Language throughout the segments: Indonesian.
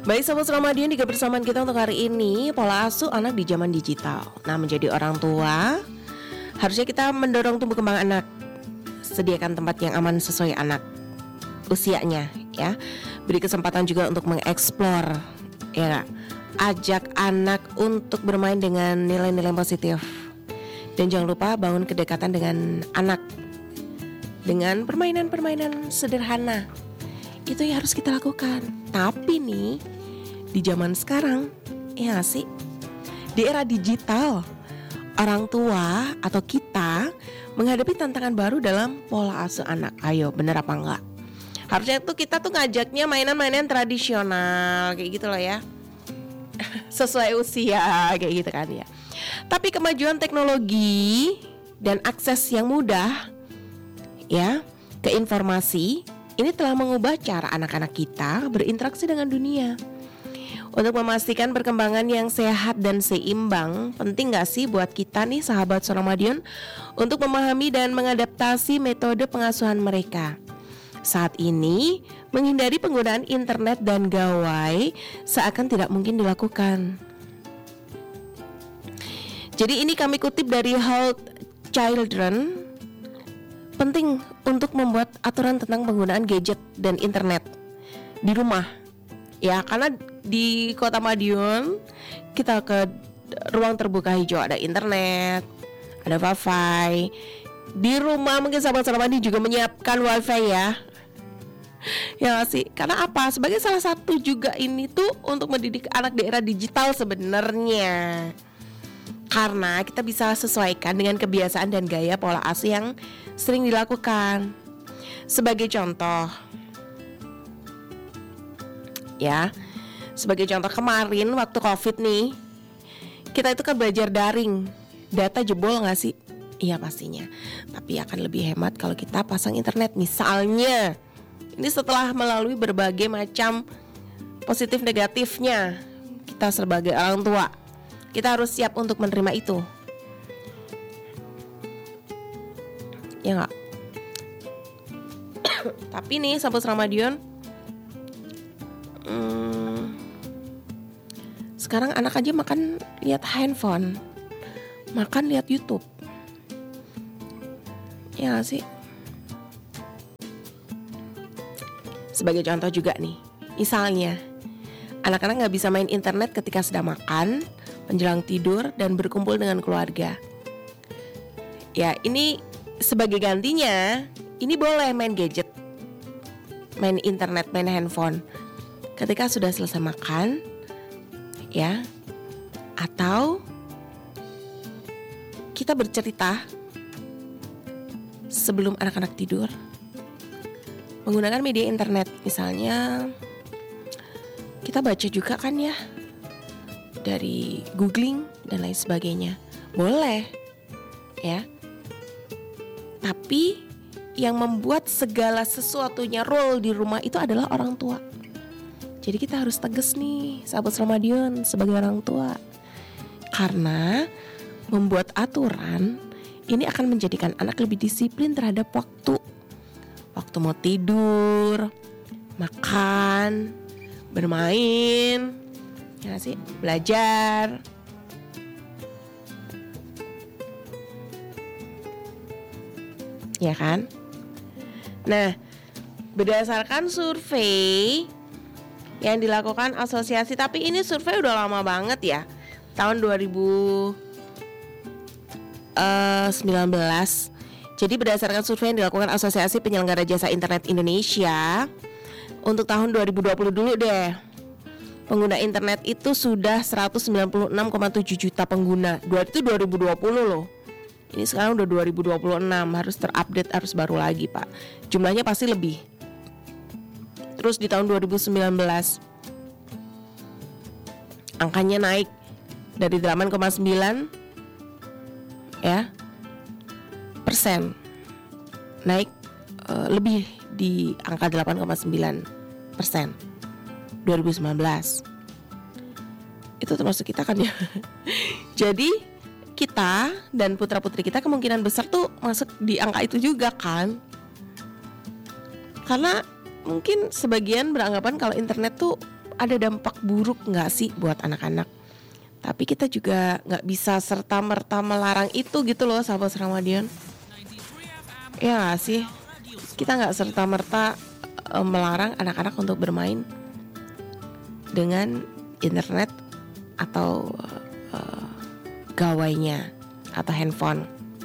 Baik Sobat Ramadan, di kebersamaan kita untuk hari ini, pola asuh anak di zaman digital. Nah, menjadi orang tua, harusnya kita mendorong tumbuh kembang anak. Sediakan tempat yang aman sesuai anak usianya, ya. Beri kesempatan juga untuk mengeksplor, ya. Ajak anak untuk bermain dengan nilai-nilai positif. Dan jangan lupa bangun kedekatan dengan anak dengan permainan-permainan sederhana. Itu yang harus kita lakukan. Tapi nih, di zaman sekarang, ya sih, di era digital, orang tua atau kita menghadapi tantangan baru dalam pola asuh anak. Ayo, bener apa enggak? Harusnya tuh kita tuh ngajaknya mainan-mainan tradisional kayak gitu loh ya. Sesuai usia kayak gitu kan ya. Tapi kemajuan teknologi dan akses yang mudah ya ke informasi ini telah mengubah cara anak-anak kita berinteraksi dengan dunia. Untuk memastikan perkembangan yang sehat dan seimbang, penting gak sih buat kita nih sahabat Soramadion untuk memahami dan mengadaptasi metode pengasuhan mereka. Saat ini, menghindari penggunaan internet dan gawai seakan tidak mungkin dilakukan. Jadi ini kami kutip dari Health Children. Penting untuk membuat aturan tentang penggunaan gadget dan internet di rumah. Ya, karena di Kota Madiun kita ke ruang terbuka hijau ada internet, ada wifi. Di rumah mungkin sahabat-sahabat ini juga menyiapkan wifi ya. Ya gak sih? Karena apa? Sebagai salah satu juga ini tuh untuk mendidik anak di era digital sebenarnya. Karena kita bisa sesuaikan dengan kebiasaan dan gaya pola asuh yang sering dilakukan. Sebagai contoh, ya, sebagai contoh kemarin waktu COVID nih, kita itu kan belajar daring. Data jebol gak sih? Iya pastinya. Tapi akan lebih hemat kalau kita pasang internet. Misalnya, ini setelah melalui berbagai macam positif negatifnya, kita sebagai orang tua, kita harus siap untuk menerima itu. Ya gak? Tapi nih sahabat Ramadan, sekarang anak aja makan lihat handphone, makan lihat YouTube. Ya gak sih? Sebagai contoh juga nih, misalnya anak-anak gak bisa main internet ketika sedang makan, menjelang tidur, dan berkumpul dengan keluarga. Ya ini sebagai gantinya, ini boleh main gadget, main internet, main handphone ketika sudah selesai makan, ya. Atau kita bercerita sebelum anak-anak tidur menggunakan media internet. Misalnya kita baca juga kan ya, dari googling dan lain sebagainya. Boleh ya. Tapi yang membuat segala sesuatunya roll di rumah itu adalah orang tua. Jadi kita harus tegas nih sahabat Ramadan sebagai orang tua. Karena membuat aturan ini akan menjadikan anak lebih disiplin terhadap waktu. Waktu mau tidur, makan, bermain, ya sih, belajar. Ya kan? Nah, berdasarkan survei yang dilakukan asosiasi, tapi ini survei udah lama banget ya, tahun 2019. Jadi berdasarkan survei yang dilakukan Asosiasi Penyelenggara Jasa Internet Indonesia untuk tahun 2020 dulu deh, pengguna internet itu sudah 196,7 juta pengguna. Itu 2020 loh. Ini sekarang udah 2026, harus terupdate, harus baru lagi Pak. Jumlahnya pasti lebih. Terus di tahun 2019 angkanya naik dari 8,9 ya persen, naik lebih di angka 8,9% 2019. Itu termasuk kita kan ya. Jadi kita dan putra-putri kita kemungkinan besar tuh masuk di angka itu juga kan. Karena mungkin sebagian beranggapan kalau internet tuh ada dampak buruk nggak sih buat anak-anak? Tapi kita juga nggak bisa serta-merta melarang itu gitu loh, sahabat Ramadhan. Ya nggak sih? Kita nggak serta-merta melarang anak-anak untuk bermain dengan internet atau gawainya atau handphone.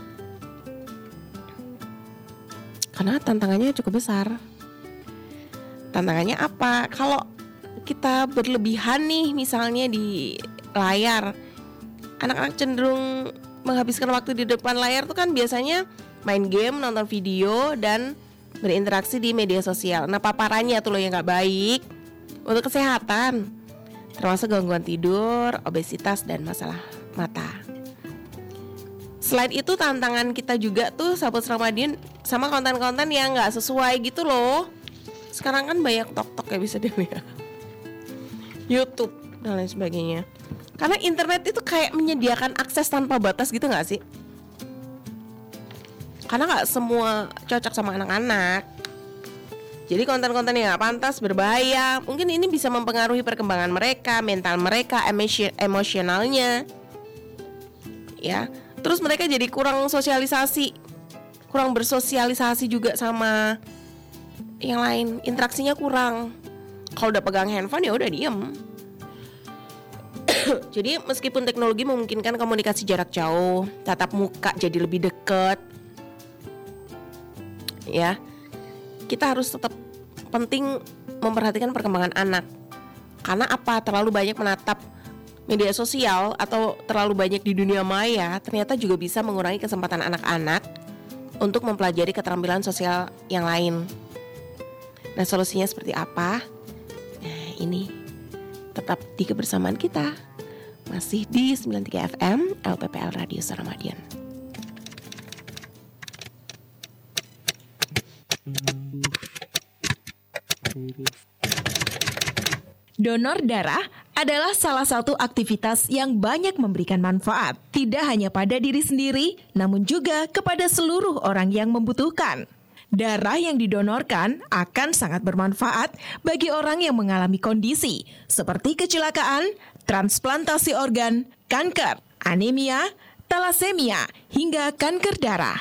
Karena tantangannya cukup besar. Tantangannya apa? Kalau kita berlebihan nih misalnya di layar, anak-anak cenderung menghabiskan waktu di depan layar tuh kan biasanya main game, nonton video, dan berinteraksi di media sosial. Nah, paparannya tuh loh yang gak baik untuk kesehatan, termasuk gangguan tidur, obesitas, dan masalah mata. Selain itu tantangan kita juga tuh sahabat Ramadhan sama konten-konten yang gak sesuai gitu loh. Sekarang kan banyak TikTok ya bisa dilihat, YouTube dan lain sebagainya. Karena internet itu kayak menyediakan akses tanpa batas gitu gak sih? Karena gak semua cocok sama anak-anak. Jadi konten-konten yang gak pantas, berbahaya, mungkin ini bisa mempengaruhi perkembangan mereka, mental mereka, emosionalnya. Ya, terus mereka jadi kurang sosialisasi, kurang bersosialisasi juga sama yang lain, interaksinya kurang. Kalau udah pegang handphone ya udah diem. Jadi meskipun teknologi memungkinkan komunikasi jarak jauh, tatap muka jadi lebih dekat, ya, kita harus tetap penting memperhatikan perkembangan anak. Karena apa? Terlalu banyak menatap media sosial atau terlalu banyak di dunia maya ternyata juga bisa mengurangi kesempatan anak-anak untuk mempelajari keterampilan sosial yang lain. Nah, solusinya seperti apa? Nah, ini tetap di kebersamaan kita. Masih di 93 FM LPPL Radio Ramadhan. Donor darah adalah salah satu aktivitas yang banyak memberikan manfaat, tidak hanya pada diri sendiri, namun juga kepada seluruh orang yang membutuhkan. Darah yang didonorkan akan sangat bermanfaat bagi orang yang mengalami kondisi seperti kecelakaan, transplantasi organ, kanker, anemia, talasemia, hingga kanker darah.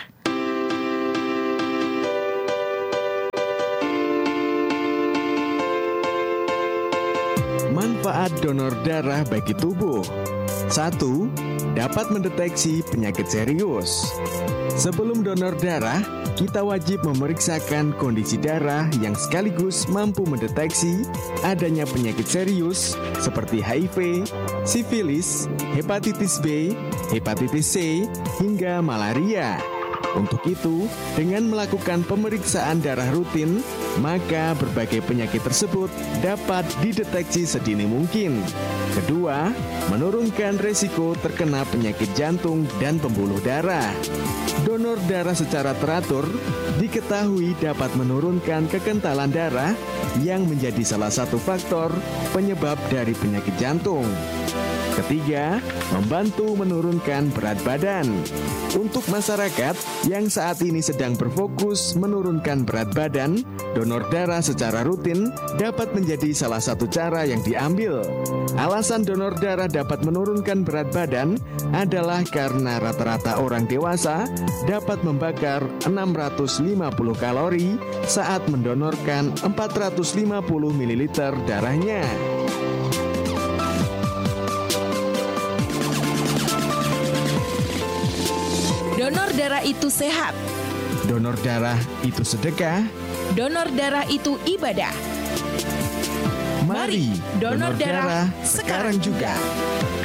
Manfaat donor darah bagi tubuh. 1. Dapat mendeteksi penyakit serius. Sebelum donor darah, kita wajib memeriksakan kondisi darah yang sekaligus mampu mendeteksi adanya penyakit serius seperti HIV, sifilis, hepatitis B, hepatitis C, hingga malaria. Untuk itu, dengan melakukan pemeriksaan darah rutin, maka berbagai penyakit tersebut dapat dideteksi sedini mungkin. Kedua, menurunkan resiko terkena penyakit jantung dan pembuluh darah. Donor darah secara teratur diketahui dapat menurunkan kekentalan darah yang menjadi salah satu faktor penyebab dari penyakit jantung. Ketiga, membantu menurunkan berat badan. Untuk masyarakat yang saat ini sedang berfokus menurunkan berat badan, donor darah secara rutin dapat menjadi salah satu cara yang diambil. Alasan donor darah dapat menurunkan berat badan adalah karena rata-rata orang dewasa dapat membakar 650 kalori saat mendonorkan 450 ml darahnya. Donor darah itu sehat. Donor darah itu sedekah. Donor darah itu ibadah. Mari donor darah sekarang juga.